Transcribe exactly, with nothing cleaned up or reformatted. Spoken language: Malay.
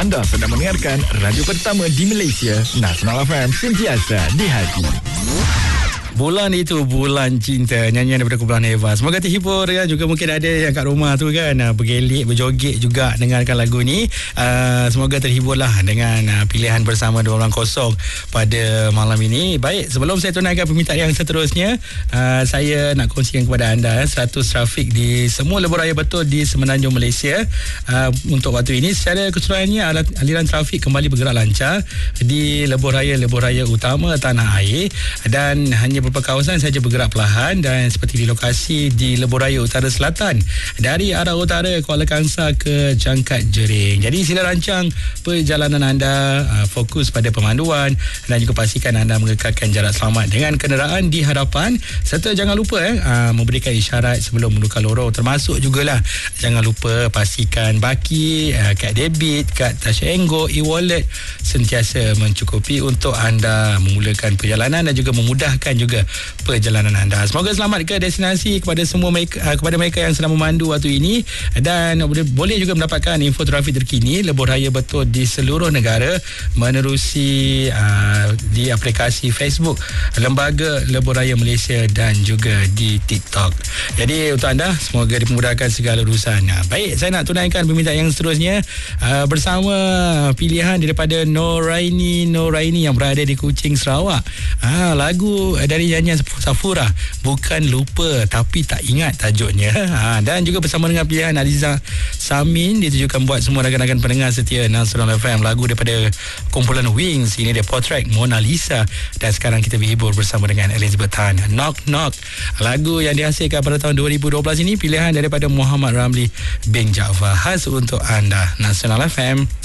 Anda sedang mendengarkan radio pertama di Malaysia, Nasional F M, sentiasa di hati. Bulan itu bulan cinta, nyanyian daripada kumpulan Eva. Semoga terhibur ya. Juga mungkin ada yang kat rumah tu kan bergelik, berjoget juga dengarkan lagu ni. uh, Semoga terhiburlah dengan uh, pilihan bersama dua orang kosong pada malam ini. Baik, sebelum saya tunaikan permintaan yang seterusnya, uh, saya nak kongsikan kepada anda status trafik di semua lebuh raya betul di Semenanjung Malaysia. uh, Untuk waktu ini secara keseluruhannya aliran trafik kembali bergerak lancar di lebuh raya-lebuh raya utama tanah air, dan hanya beberapa kawasan saja bergerak perlahan, dan seperti di lokasi di lebuh raya utara selatan dari arah utara Kuala Kangsar ke Jangkat Jering. Jadi sila rancang perjalanan anda, uh, fokus pada pemanduan, dan juga pastikan anda mengekalkan jarak selamat dengan kenderaan di hadapan, serta jangan lupa eh, uh, memberikan isyarat sebelum menukar lorong. Termasuk jugalah jangan lupa pastikan baki, uh, kad debit, kad Touch and Go, e-wallet sentiasa mencukupi untuk anda memulakan perjalanan dan juga memudahkan juga perjalanan anda. Semoga selamat ke destinasi kepada semua mereka, kepada mereka yang sedang memandu waktu ini, dan boleh juga mendapatkan info trafik terkini lebuh raya betul di seluruh negara menerusi uh, di aplikasi Facebook Lembaga Lebuh Raya Malaysia dan juga di TikTok. Jadi untuk anda semoga dimudahkan segala urusan. Nah, baik, saya nak tunaikan permintaan yang seterusnya uh, bersama pilihan daripada Noraini Noraini yang berada di Kuching, Sarawak. Ah, lagu dari nyanyian Safura, Bukan Lupa Tapi Tak Ingat tajuknya. Ha, dan juga bersama dengan pilihan Aliza Samin ditujukan buat semua rakan-rakan pendengar setia Nasional F M, lagu daripada kumpulan Wings. Ini dia Portrait Mona Lisa, dan sekarang kita berhibur bersama dengan Elizabeth Tan, Knock Knock, lagu yang dihasilkan pada tahun dua ribu dua belas ini, pilihan daripada Muhammad Ramli bin Jaafar, khas untuk anda Nasional F M.